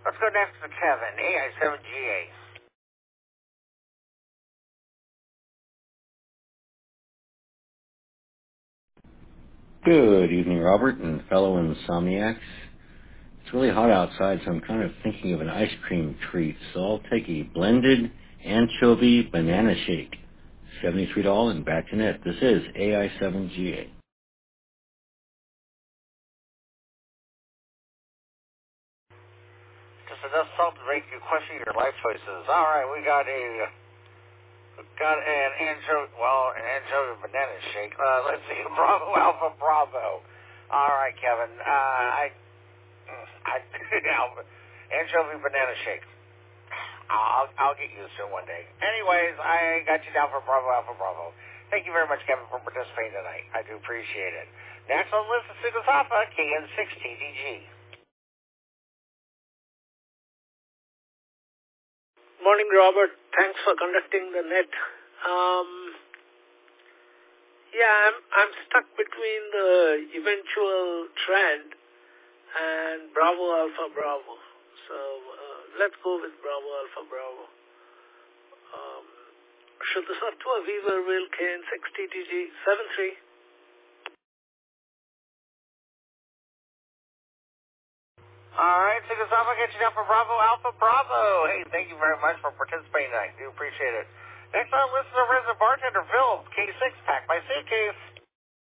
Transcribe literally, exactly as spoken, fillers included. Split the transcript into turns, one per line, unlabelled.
Let's go next to Kevin, A I seven G A.
Good evening, Robert and fellow insomniacs. It's really hot outside, so I'm kind of thinking of an ice cream treat. So I'll take a blended anchovy banana shake. seventy-three dollars and back to net. This is A I seven G A.
Just enough salt to make you question your life choices. All right, we got a we got an anchovy, well, an anchovy banana shake. Uh, let's see, Bravo Alpha Bravo. All right, Kevin. Uh, I, I, anchovy banana shake. I'll I'll get used to it one day. Anyways, I got you down for Bravo Alpha Bravo. Thank you very much, Kevin, for participating tonight. I do appreciate it. Next on the list is Sugas Alpha, K N six T D G.
Morning, Robert. Thanks for conducting the net. Um, yeah, I'm I'm stuck between the eventual trend and Bravo Alpha Bravo. So uh, let's go with Bravo Alpha Bravo. Um, should the Sattva Weaver will K N six T T G seven three.
All right, Sugas Alpha, get you down for Bravo Alpha Bravo. Hey, thank you very much for participating tonight. I do appreciate it. Next on the list is our resident bartender, Phil, K six Pack by Suitcase.